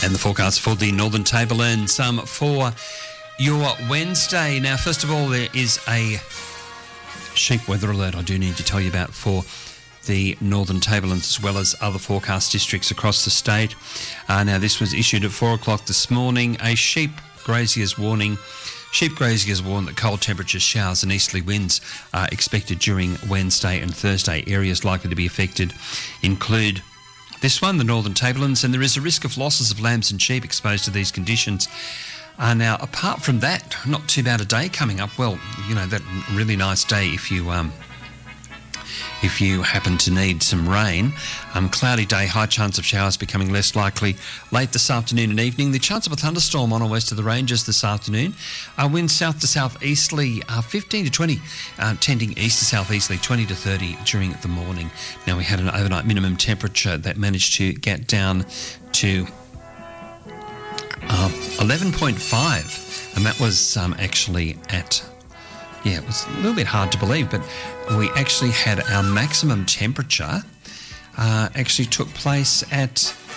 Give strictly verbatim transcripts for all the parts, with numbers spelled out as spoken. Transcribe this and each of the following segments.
And the forecast for the Northern Tablelands um, for your Wednesday. Now, first of all, there is a sheep weather alert I do need to tell you about for the Northern Tablelands as well as other forecast districts across the state. Uh, now, this was issued at four o'clock this morning. A sheep grazier's warning. Sheep graziers warn that cold temperatures, showers and easterly winds are expected during Wednesday and Thursday. Areas likely to be affected include this one, the Northern Tablelands, and there is a risk of losses of lambs and sheep exposed to these conditions. Uh, now, apart from that, not too bad a day coming up. Well, you know, that really nice day if you um, if you happen to need some rain. Um, cloudy day, high chance of showers becoming less likely late this afternoon and evening. The chance of a thunderstorm on or west of the ranges this afternoon. Uh, winds south to south-easterly, uh, fifteen to twenty, uh, tending east to south-easterly, twenty to thirty during the morning. Now, we had an overnight minimum temperature that managed to get down to uh, eleven point five, and that was um, actually at... Yeah, it was a little bit hard to believe, but we actually had our maximum temperature uh, actually took place at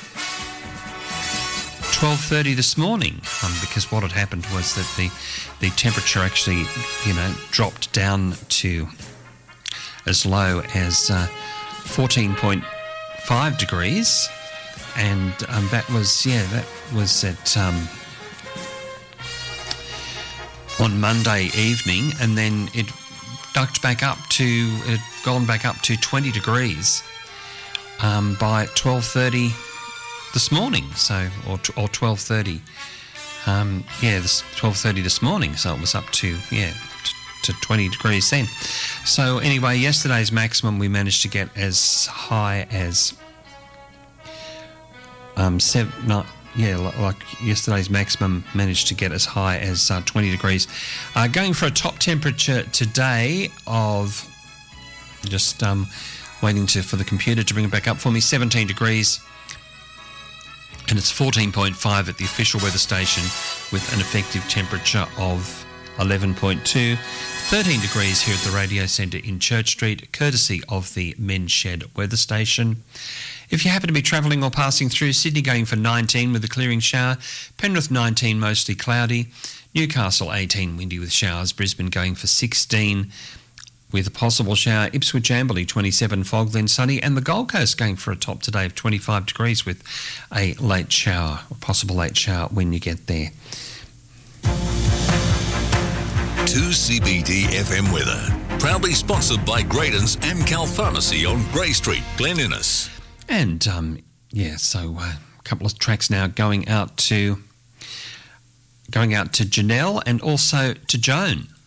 twelve thirty this morning, um, because what had happened was that the, the temperature actually, you know, dropped down to as low as uh, fourteen point five degrees, and um, that was, yeah, that was at... Um, on Monday evening, and then it ducked back up to, it had gone back up to twenty degrees um, by twelve thirty this morning, so, or or twelve thirty, um, yeah, this twelve thirty this morning, so it was up to, yeah, to, to twenty degrees then. So anyway, yesterday's maximum we managed to get as high as um, seven, not, Yeah, like yesterday's maximum managed to get as high as uh, twenty degrees. Uh, going for a top temperature today of, just um, waiting to for the computer to bring it back up for me, seventeen degrees. And it's fourteen point five at the official weather station with an effective temperature of eleven point two. thirteen degrees here at the Radio Centre in Church Street, courtesy of the Men's Shed weather station. If you happen to be travelling or passing through, Sydney going for nineteen with a clearing shower, Penrith nineteen mostly cloudy, Newcastle eighteen windy with showers, Brisbane going for sixteen with a possible shower, Ipswich Amberley twenty-seven fog then sunny, and the Gold Coast going for a top today of twenty-five degrees with a late shower, a possible late shower when you get there. two C B D F M weather, proudly sponsored by Graydon's Amcal Pharmacy on Grey Street, Glen Innes. And, um, yeah, so uh, a couple of tracks now going out to going out to Janelle and also to Joan.